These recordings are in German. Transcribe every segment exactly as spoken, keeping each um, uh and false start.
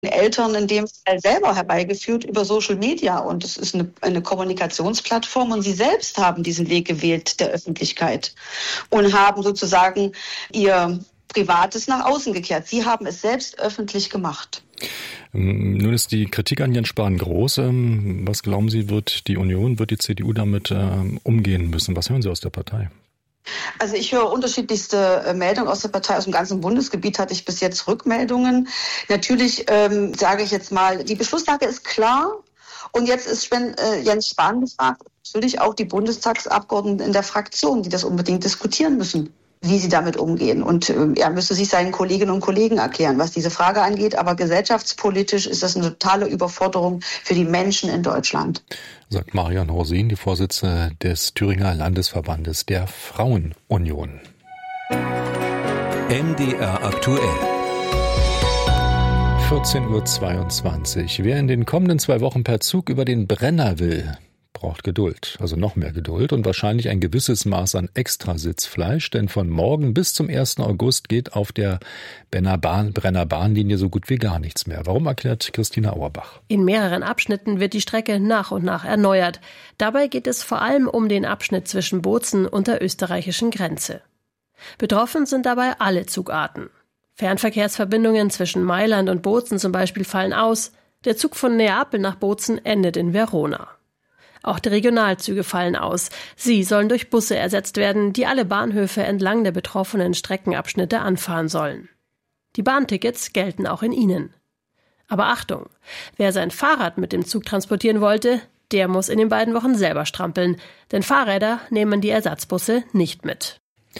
Eltern in dem Fall selber herbeigeführt über Social Media. Und es ist eine, eine Kommunikationsplattform und sie selbst haben diesen Weg gewählt der Öffentlichkeit und haben sozusagen ihr Privates nach außen gekehrt. Sie haben es selbst öffentlich gemacht. Nun ist die Kritik an Jens Spahn groß. Was glauben Sie, wird die Union, wird die C D U damit umgehen müssen? Was hören Sie aus der Partei? Also ich höre unterschiedlichste Meldungen aus der Partei. Aus dem ganzen Bundesgebiet hatte ich bis jetzt Rückmeldungen. Natürlich ähm, sage ich jetzt mal, die Beschlusslage ist klar. Und jetzt ist Sven, äh, Jens Spahn gefragt, natürlich auch die Bundestagsabgeordneten in der Fraktion, die das unbedingt diskutieren müssen, wie sie damit umgehen. Und äh, er müsste sich seinen Kolleginnen und Kollegen erklären, was diese Frage angeht. Aber gesellschaftspolitisch ist das eine totale Überforderung für die Menschen in Deutschland. Sagt Marian Horsin, die Vorsitzende des Thüringer Landesverbandes der Frauenunion. M D R aktuell. vierzehn Uhr zweiundzwanzig. Wer in den kommenden zwei Wochen per Zug über den Brenner will, braucht Geduld, also noch mehr Geduld und wahrscheinlich ein gewisses Maß an Extrasitzfleisch, denn von morgen bis zum ersten August geht auf der Brenner Bahnlinie so gut wie gar nichts mehr. Warum, erklärt Christina Auerbach. In mehreren Abschnitten wird die Strecke nach und nach erneuert. Dabei geht es vor allem um den Abschnitt zwischen Bozen und der österreichischen Grenze. Betroffen sind dabei alle Zugarten. Fernverkehrsverbindungen zwischen Mailand und Bozen zum Beispiel fallen aus. Der Zug von Neapel nach Bozen endet in Verona. Auch die Regionalzüge fallen aus. Sie sollen durch Busse ersetzt werden, die alle Bahnhöfe entlang der betroffenen Streckenabschnitte anfahren sollen. Die Bahntickets gelten auch in ihnen. Aber Achtung, wer sein Fahrrad mit dem Zug transportieren wollte, der muss in den beiden Wochen selber strampeln, denn Fahrräder nehmen die Ersatzbusse nicht mit.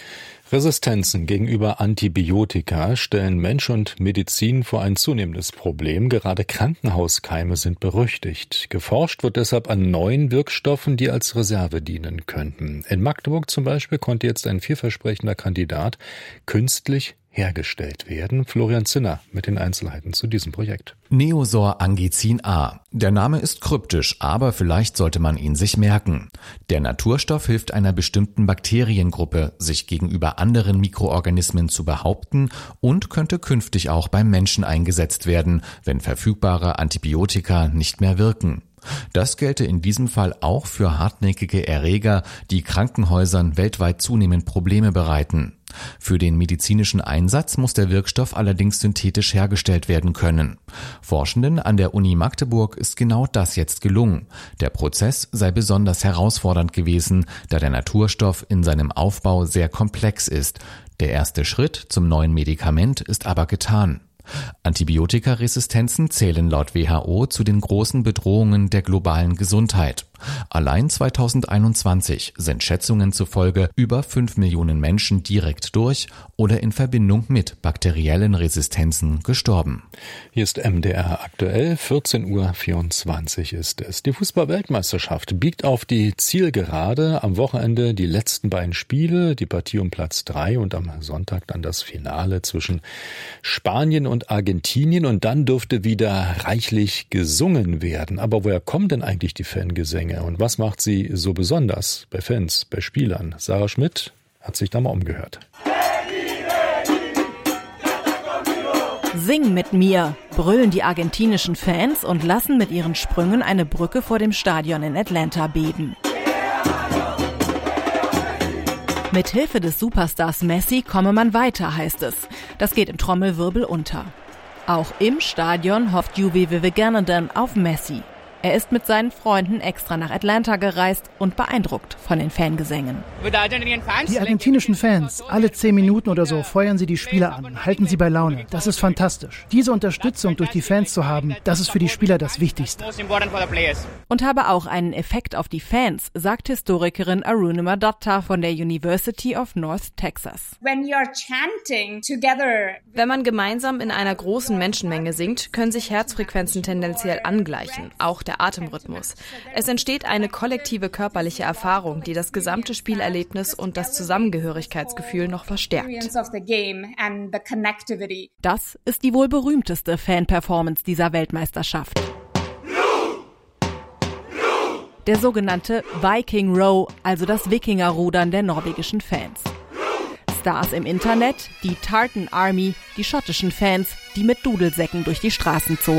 Resistenzen gegenüber Antibiotika stellen Mensch und Medizin vor ein zunehmendes Problem. Gerade Krankenhauskeime sind berüchtigt. Geforscht wird deshalb an neuen Wirkstoffen, die als Reserve dienen könnten. In Magdeburg zum Beispiel konnte jetzt ein vielversprechender Kandidat künstlich hergestellt werden. Florian Zinner mit den Einzelheiten zu diesem Projekt. Neosor-Angizin A. Der Name ist kryptisch, aber vielleicht sollte man ihn sich merken. Der Naturstoff hilft einer bestimmten Bakteriengruppe, sich gegenüber anderen Mikroorganismen zu behaupten und könnte künftig auch beim Menschen eingesetzt werden, wenn verfügbare Antibiotika nicht mehr wirken. Das gelte in diesem Fall auch für hartnäckige Erreger, die Krankenhäusern weltweit zunehmend Probleme bereiten. Für den medizinischen Einsatz muss der Wirkstoff allerdings synthetisch hergestellt werden können. Forschenden an der Uni Magdeburg ist genau das jetzt gelungen. Der Prozess sei besonders herausfordernd gewesen, da der Naturstoff in seinem Aufbau sehr komplex ist. Der erste Schritt zum neuen Medikament ist aber getan. Antibiotikaresistenzen zählen laut W H O zu den großen Bedrohungen der globalen Gesundheit. Allein zweitausendeinundzwanzig sind Schätzungen zufolge über fünf Millionen Menschen direkt durch oder in Verbindung mit bakteriellen Resistenzen gestorben. Hier ist M D R aktuell, vierzehn Uhr vierundzwanzig ist es. Die Fußball-Weltmeisterschaft biegt auf die Zielgerade. Am Wochenende die letzten beiden Spiele, die Partie um Platz drei und am Sonntag dann das Finale zwischen Spanien und Argentinien. Und dann dürfte wieder reichlich gesungen werden. Aber woher kommen denn eigentlich die Fangesänge? Und was macht sie so besonders bei Fans, bei Spielern? Sarah Schmidt hat sich da mal umgehört. Sing mit mir, brüllen die argentinischen Fans und lassen mit ihren Sprüngen eine Brücke vor dem Stadion in Atlanta beben. Mit Hilfe des Superstars Messi komme man weiter, heißt es. Das geht im Trommelwirbel unter. Auch im Stadion hofft Juve Vivignano auf Messi. Er ist mit seinen Freunden extra nach Atlanta gereist und beeindruckt von den Fangesängen. Die argentinischen Fans, alle zehn Minuten oder so feuern sie die Spieler an, halten sie bei Laune. Das ist fantastisch. Diese Unterstützung durch die Fans zu haben, das ist für die Spieler das Wichtigste. Und habe auch einen Effekt auf die Fans, sagt Historikerin Arunima Dutta von der University of North Texas. Wenn man gemeinsam in einer großen Menschenmenge singt, können sich Herzfrequenzen tendenziell angleichen, auch der Atemrhythmus. Es entsteht eine kollektive körperliche Erfahrung, die das gesamte Spielerlebnis und das Zusammengehörigkeitsgefühl noch verstärkt. Das ist die wohl berühmteste Fan-Performance dieser Weltmeisterschaft. Der sogenannte Viking Row, also das Wikingerrudern der norwegischen Fans. Stars im Internet, die Tartan Army, die schottischen Fans, die mit Dudelsäcken durch die Straßen zogen.